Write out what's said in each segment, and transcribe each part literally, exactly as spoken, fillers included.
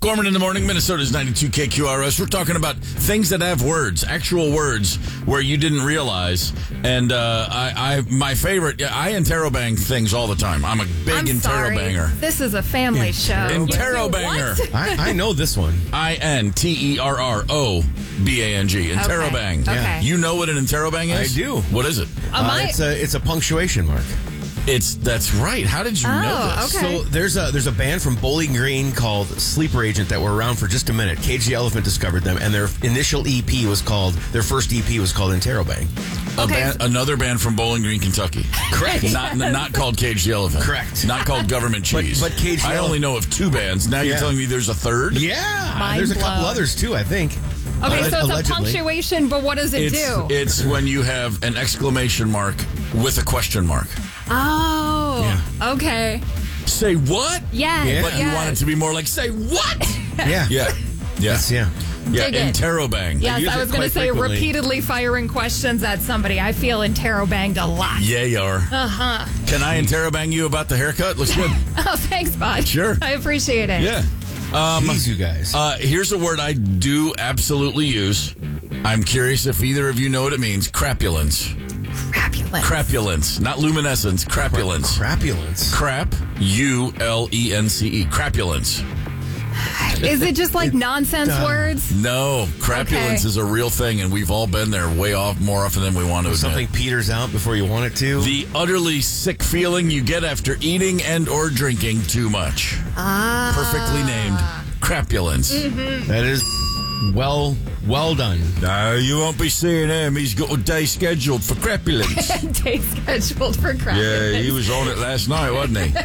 Gorman in the morning, Minnesota's ninety-two K Q R S. We're talking about things that have words, actual words, where you didn't realize. And uh, I, I, my favorite, I interrobang things all the time. I'm a big I'm sorry. interrobanger. This is a family show. Interrobanger. I, I know this one. I N T E R R O B A N G. Interrobang. Okay. Okay. You know what an interrobang is? I do. What is it? Am Uh, I- it's a it's a punctuation mark. It's that's right. How did you Oh, know this? okay. So there's a there's a band from Bowling Green called Sleeper Agent that were around for just a minute. Cage the Elephant discovered them, and their initial E P was called their first E P was called Interrobang. A Okay. band, another band from Bowling Green, Kentucky. Correct. Not not called Cage the Elephant. Correct. Not called Government But- Cheese. but Cage the I only Elephant- know of two bands. Now you're Yeah. telling me there's a third? Yeah, Mind there's a couple blown. others too. I think. Okay, Alleg- so it's allegedly. a punctuation, but what does it It's, do? it's when you have an exclamation mark with a question mark. oh, okay. Say what? Yes. Yeah. But you yes. want it to be more like, say what? Yeah. Yeah. Yes. Yeah. Yeah, Dig it. interrobang. Yes, use I it was going to quite say frequently. repeatedly firing questions at somebody. I feel interrobanged a lot. Yeah, you are. Uh-huh. Can I interrobang you about the haircut? Looks good. Oh, thanks, bud. Sure. I appreciate it. Yeah. Um, Jeez, you guys. Uh, here's a word I do absolutely use. I'm curious if either of you know what it means. Crapulence. Crapulence. Crapulence. Not luminescence. Crapulence. Crapulence. Crap. U L E N C E. Crapulence. Is it just like nonsense uh, words? No. Crapulence Okay. is a real thing, and we've all been there way off more often than we want to admit. Something peters out before you want it to. The utterly sick feeling you get after eating and or drinking too much. Ah. Perfectly named. Crapulence. That is well well done. No, you won't be seeing him. He's got a day scheduled for crapulence. Day scheduled for crapulence. Yeah, he was on it last night, wasn't he?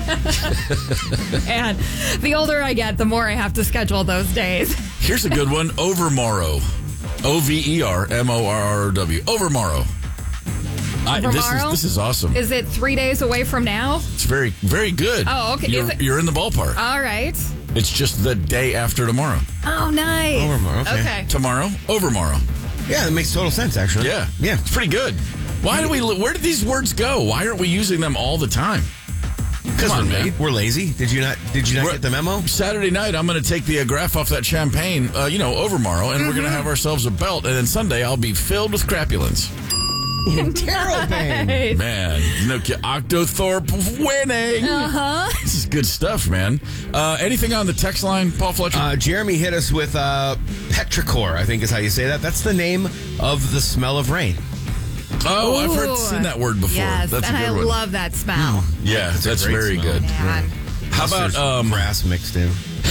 And the older I get, the more I have to schedule those days. Here's a good one. Overmorrow. O V E R M O R R O W. Overmorrow. I, this is Overmorrow? this is awesome. Is it three days away from now? It's very, very good. Oh, okay. You're, Is it- you're in the ballpark. All right. It's just the day after tomorrow. Oh, nice. Overmorrow, okay. Okay. Tomorrow, overmorrow. Yeah, that makes total sense, actually. Yeah. Yeah. It's pretty good. Why do we, where did these words go? Why aren't we using them all the time? Because Come on, we're, man. la- we're lazy. Did you not? Did you not We're- get the memo? Saturday night, I'm going to take the uh, graph off that champagne, uh, you know, overmorrow, and we're going to have ourselves a belt. And then Sunday, I'll be filled with crapulence. Interrobang. Nice. Man, no, Octothorpe winning. Uh-huh. This is good stuff, man. Uh, anything on the text line, Paul Fletcher? Uh, Jeremy hit us with uh, petrichor, I think is how you say that. That's the name of the smell of rain. oh, I've heard Ooh. seen that word before. Yes, That's and a good I one. love that smell. yeah, That's a that's great very smell. good. Man. How about There's um? grass mixed in?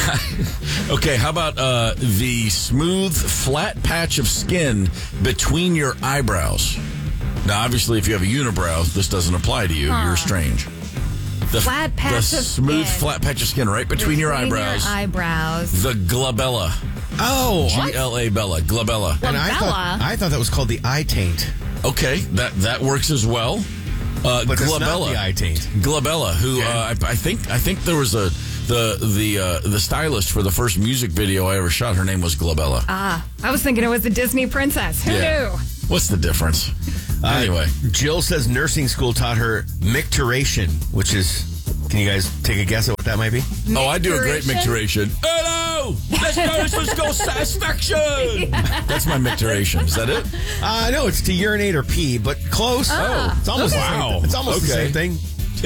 Okay, how about uh the smooth, flat patch of skin between your eyebrows? Now, obviously, if you have a unibrow, this doesn't apply to you. Huh. You're strange. The Flat patch the of smooth, skin. flat patch of skin right between, your eyebrows. Your eyebrows. the glabella. Oh, G L A Bella. Glabella. and I thought Glabella? I thought that was called the eye taint, Okay, that that works as well. Uh, but that's not glabella. the eye taint. Glabella, who Okay. uh, I, I think I think there was a the the uh, the stylist for the first music video I ever shot. Her name was Glabella. Ah, I was thinking it was a Disney princess. Who Yeah. knew? What's the difference? Uh, Anyway, Jill says nursing school taught her micturition, which is. Can you guys take a guess at what that might be? oh, I do a great Micturition? micturition. Hello, let's go. Let's go. Satisfaction. That's my micturition. Is that it? Uh, no, it's to urinate or pee, but close. Ah, it's almost okay. the same. It's almost the Okay. same thing.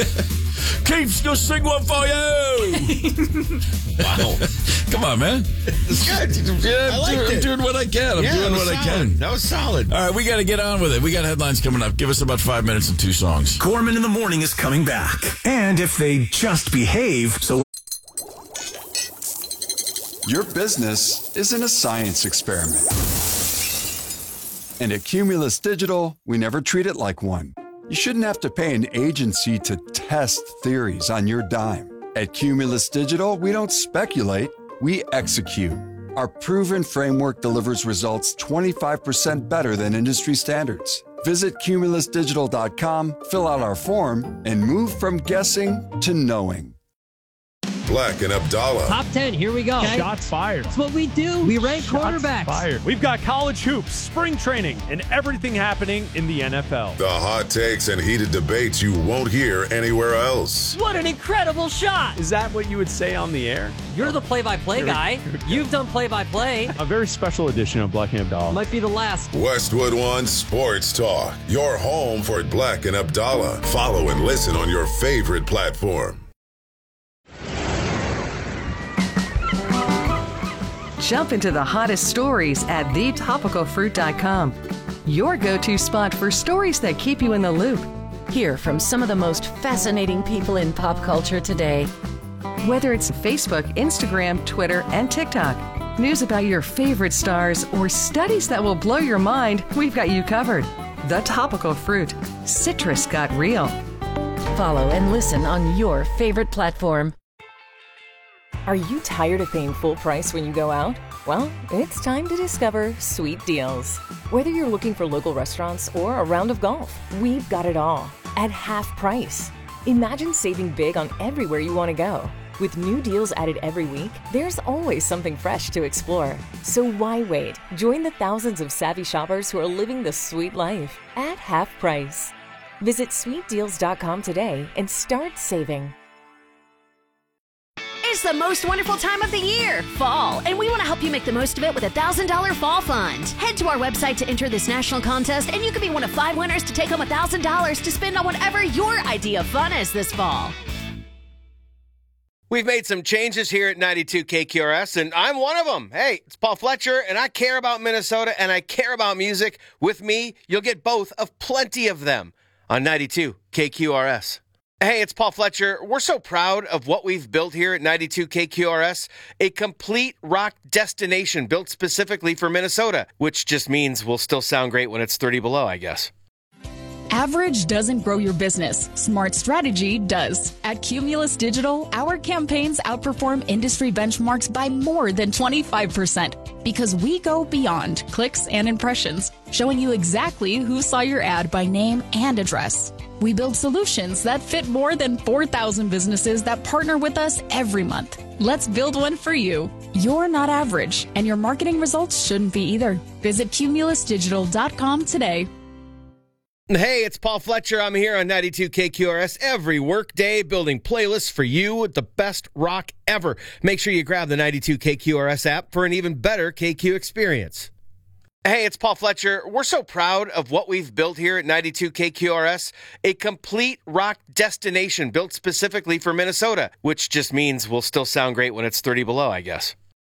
Keith's gonna sing one for you. Wow, come on, man. It's good. Yeah, I I'm, liked doing, I'm it. doing what I can. I'm Yeah, doing that was what I solid. can. That was solid. All right, we got to get on with it. We got headlines coming up. Give us about five minutes and two songs. Gorman in the morning is coming back. And if they just behave, so Your business isn't a science experiment. And at Cumulus Digital, we never treat it like one. You shouldn't have to pay an agency to test theories on your dime. At Cumulus Digital, we don't speculate, we execute. Our proven framework delivers results twenty-five percent better than industry standards. Visit cumulus digital dot com, fill out our form, and move from guessing to knowing. Black and Abdallah. Top ten, here we go. Okay. Shots fired. That's what we do. We rank Shots quarterbacks. fired. We've got college hoops, spring training, and everything happening in the N F L. The hot takes and heated debates you won't hear anywhere else. What an incredible shot. Is that what you would say on the air? You're the play-by-play guy. You've done play-by-play. A very special edition of Black and Abdallah. Might be the last. Westwood One Sports Talk. Your home for Black and Abdallah. Follow and listen on your favorite platform. Jump into the hottest stories at the topical fruit dot com. Your go-to spot for stories that keep you in the loop. Hear from some of the most fascinating people in pop culture today. Whether it's Facebook, Instagram, Twitter, and TikTok, news about your favorite stars, or studies that will blow your mind, we've got you covered. The Topical Fruit. Citrus got real. Follow and listen on your favorite platform. Are you tired of paying full price when you go out? Well, it's time to discover Sweet Deals. Whether you're looking for local restaurants or a round of golf, we've got it all at half price. Imagine saving big on everywhere you want to go. With new deals added every week, there's always something fresh to explore. So why wait? Join the thousands of savvy shoppers who are living the sweet life at half price. Visit sweet deals dot com today and start saving. It's the most wonderful time of the year, fall, and we want to help you make the most of it with a one thousand dollars Fall Fund. Head to our website to enter this national contest, and you could be one of five winners to take home one thousand dollars to spend on whatever your idea of fun is this fall. We've made some changes here at ninety-two K Q R S, and I'm one of them. Hey, it's Paul Fletcher, and I care about Minnesota, and I care about music. With me, you'll get both of plenty of them on ninety-two K Q R S. Hey, it's Paul Fletcher. We're so proud of what we've built here at ninety-two K Q R S, a complete rock destination built specifically for Minnesota, which just means we'll still sound great when it's thirty below, I guess. Average doesn't grow your business. Smart strategy does. At Cumulus Digital, our campaigns outperform industry benchmarks by more than twenty-five percent because we go beyond clicks and impressions, showing you exactly who saw your ad by name and address. We build solutions that fit more than four thousand businesses that partner with us every month. Let's build one for you. You're not average, and your marketing results shouldn't be either. Visit cumulus digital dot com today. Hey, it's Paul Fletcher. I'm here on ninety-two K Q R S every workday building playlists for you with the best rock ever. Make sure you grab the ninety-two K Q R S app for an even better K Q experience. Hey, it's Paul Fletcher. We're so proud of what we've built here at ninety-two K Q R S, a complete rock destination built specifically for Minnesota, which just means we'll still sound great when it's thirty below, I guess.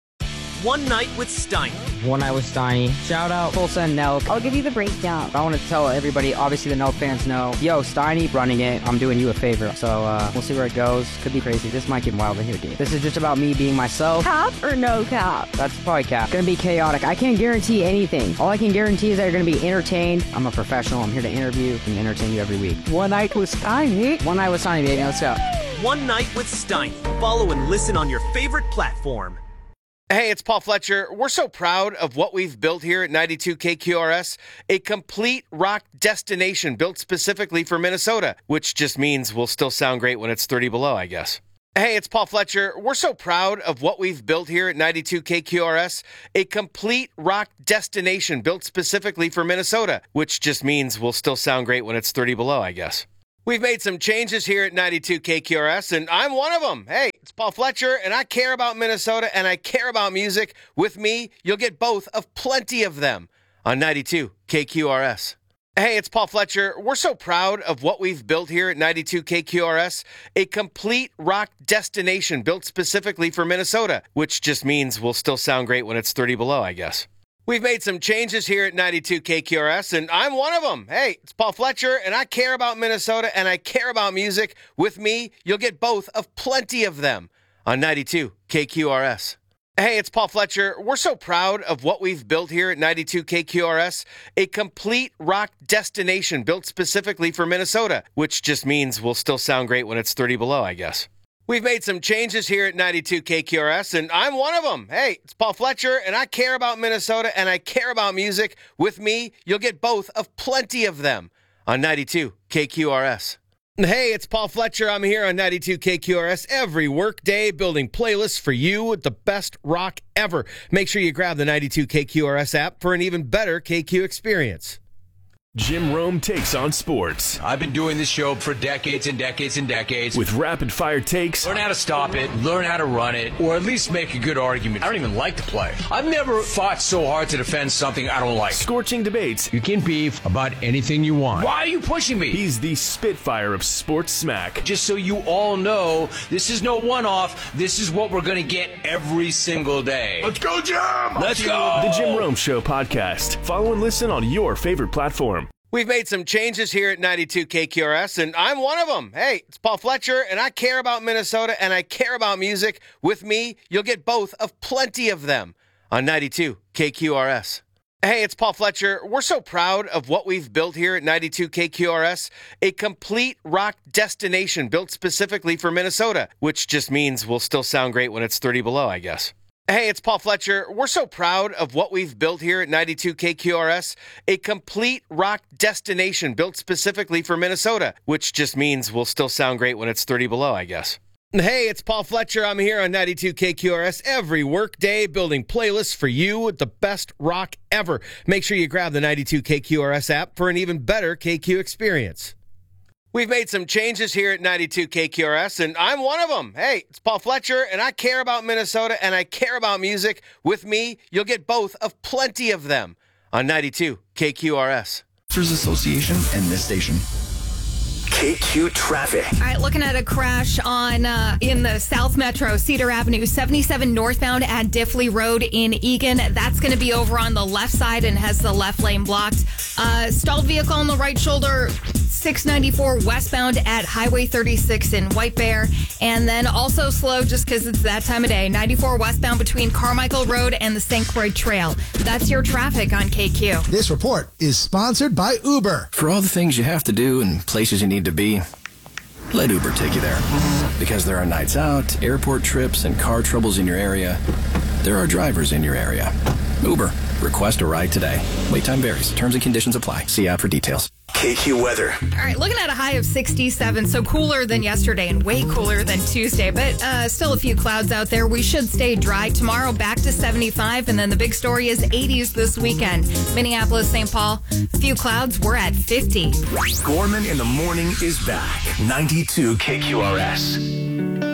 One Night with Steiny. One Night with Steiny. Shout out Full Send Nelk. I'll give you the breakdown. I want to tell everybody, obviously the Nelk fans know, yo, Steiny running it. I'm doing you a favor. So uh, we'll see where it goes. Could be crazy. This might get wild in here, dude. This is just about me being myself. Cap or no cap? That's probably cap. Gonna be chaotic. I can't guarantee anything. All I can guarantee is that you're gonna be entertained. I'm a professional. I'm here to interview and entertain you every week. One Night with Steiny. One Night with Steiny, baby. Let's go. One Night with Steiny. Follow and listen on your favorite platform. Hey, it's Paul Fletcher. We're so proud of what we've built here at ninety-two K Q R S, a complete rock destination built specifically for Minnesota, which just means we'll still sound great when it's thirty below, I guess. Hey, it's Paul Fletcher. We're so proud of what we've built here at ninety-two K Q R S, a complete rock destination built specifically for Minnesota, which just means we'll still sound great when it's thirty below, I guess. We've made some changes here at ninety-two K Q R S, and I'm one of them. Hey, it's Paul Fletcher, and I care about Minnesota, and I care about music. With me, you'll get both of plenty of them on ninety-two K Q R S. Hey, it's Paul Fletcher. We're so proud of what we've built here at ninety-two K Q R S, a complete rock destination built specifically for Minnesota, which just means we'll still sound great when it's thirty below, I guess. We've made some changes here at ninety-two K Q R S, and I'm one of them. Hey, it's Paul Fletcher, and I care about Minnesota, and I care about music. With me, you'll get both of plenty of them on ninety-two K Q R S. Hey, it's Paul Fletcher. We're so proud of what we've built here at ninety-two K Q R S, a complete rock destination built specifically for Minnesota, which just means we'll still sound great when it's thirty below, I guess. We've made some changes here at ninety-two K Q R S, and I'm one of them. Hey, it's Paul Fletcher, and I care about Minnesota, and I care about music. With me, you'll get both of plenty of them on ninety-two K Q R S. Hey, it's Paul Fletcher. I'm here on ninety-two K Q R S every workday building playlists for you with the best rock ever. Make sure you grab the ninety-two K Q R S app for an even better K Q experience. Jim Rome takes on sports. I've been doing this show for decades and decades and decades. With rapid-fire takes. Learn how to stop it, learn how to run it, or at least make a good argument. I don't even like to play. I've never fought so hard to defend something I don't like. Scorching debates. You can beef about anything you want. Why are you pushing me? He's the Spitfire of sports smack. Just so you all know, this is no one-off. This is what we're going to get every single day. Let's go, Jim! Let's go! The Jim Rome Show podcast. Follow and listen on your favorite platform. We've made some changes here at ninety-two K Q R S, and I'm one of them. Hey, it's Paul Fletcher, and I care about Minnesota, and I care about music. With me, you'll get both of plenty of them on ninety-two K Q R S. Hey, it's Paul Fletcher. We're so proud of what we've built here at ninety-two K Q R S, a complete rock destination built specifically for Minnesota, which just means we'll still sound great when it's thirty below, I guess. Hey, it's Paul Fletcher. We're so proud of what we've built here at ninety-two K Q R S, a complete rock destination built specifically for Minnesota, which just means we'll still sound great when it's thirty below, I guess. Hey, it's Paul Fletcher. I'm here on ninety-two K Q R S every workday building playlists for you with the best rock ever. Make sure you grab the ninety-two K Q R S app for an even better K Q experience. We've made some changes here at ninety-two K Q R S, and I'm one of them. Hey, it's Paul Fletcher, and I care about Minnesota, and I care about music. With me, you'll get both of plenty of them on ninety-two K Q R S. Association and this station. K Q traffic. All right, looking at a crash on uh, in the South Metro, Cedar Avenue, seventy-seven northbound at Diffley Road in Eagan. That's going to be over on the left side and has the left lane blocked. Uh, stalled vehicle on the right shoulder, six ninety-four westbound at Highway thirty-six in White Bear. And then also slow just because it's that time of day, ninety-four westbound between Carmichael Road and the Saint Croix Trail. That's your traffic on K Q. This report is sponsored by Uber. For all the things you have to do and places you need to be, let Uber take you there. Because there are nights out, airport trips, and car troubles in your area, there are drivers in your area. Uber. Request a ride today. Wait time varies. Terms and conditions apply. See app for details. K Q weather. All right, looking at a high of sixty-seven, so cooler than yesterday and way cooler than Tuesday, but uh, still a few clouds out there. We should stay dry. Tomorrow back to seventy-five, and then the big story is eighties this weekend. Minneapolis, Saint Paul, a few clouds. We're at fifty. Gorman in the morning is back. ninety-two K Q R S.